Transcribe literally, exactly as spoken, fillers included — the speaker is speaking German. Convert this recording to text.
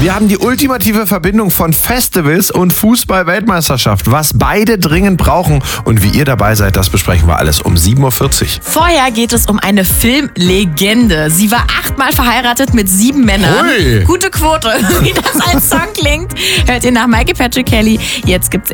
Wir haben die ultimative Verbindung von Festivals und Fußball-Weltmeisterschaft. Was beide dringend brauchen und wie ihr dabei seid, das besprechen wir alles um sieben Uhr vierzig. Vorher geht es um eine Filmlegende. Sie war achtmal verheiratet mit sieben Männern. Hui. Gute Quote. Wie das als Song klingt, hört ihr nach Michael Patrick Kelly. Jetzt gibt's